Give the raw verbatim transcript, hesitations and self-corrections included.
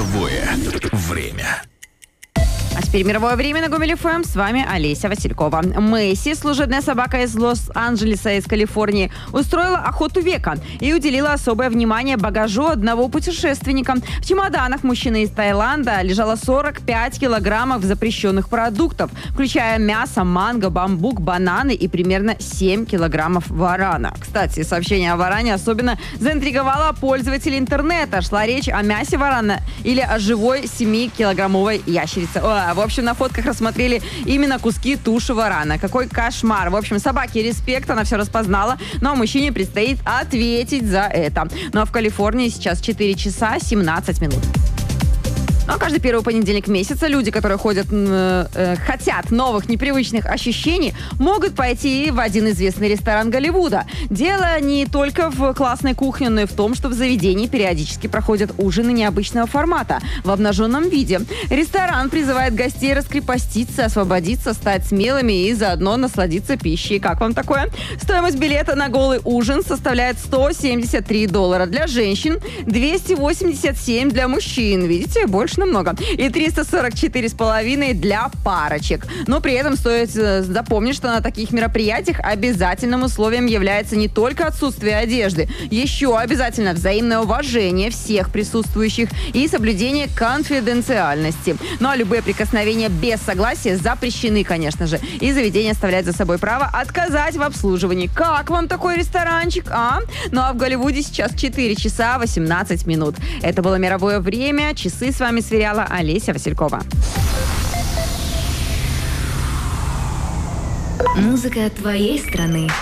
Мировое время. А теперь мировое время на Гомель эф эм. С вами Олеся Василькова. Месси, служебная собака из Лос-Анджелеса, из Калифорнии, устроила охоту века и уделила особое внимание багажу одного путешественника. В чемоданах мужчины из Таиланда лежало сорок пять килограммов запрещенных продуктов, включая мясо, манго, бамбук, бананы и примерно семь килограммов варана. Кстати, сообщение о варане особенно заинтриговало пользователей интернета. Шла речь о мясе варана или о живой семикилограммовой ящерице. О, в общем, на фотках рассмотрели именно куски туши варана. Какой кошмар. В общем, собаке респект, она все распознала, но мужчине предстоит ответить за это. Ну а в Калифорнии сейчас четыре часа семнадцать минут. Ну, а каждый первый понедельник месяца люди, которые ходят, э, э, хотят новых непривычных ощущений, могут пойти в один известный ресторан Голливуда. Дело не только в классной кухне, но и в том, что в заведении периодически проходят ужины необычного формата в обнаженном виде. Ресторан призывает гостей раскрепоститься, освободиться, стать смелыми и заодно насладиться пищей. Как вам такое? Стоимость билета на голый ужин составляет сто семьдесят три доллара для женщин, двести восемьдесят семь для мужчин. Видите, больше намного. И триста сорок четыре с половиной для парочек. Но при этом стоит э, запомнить, что на таких мероприятиях обязательным условием является не только отсутствие одежды, еще обязательно взаимное уважение всех присутствующих и соблюдение конфиденциальности. Ну а любые прикосновения без согласия запрещены, конечно же. И заведение оставляет за собой право отказать в обслуживании. Как вам такой ресторанчик, а? Ну а в Голливуде сейчас четыре часа восемнадцать минут. Это было мировое время. Часы с вами сверяла Олеся Василькова. Музыка твоей страны.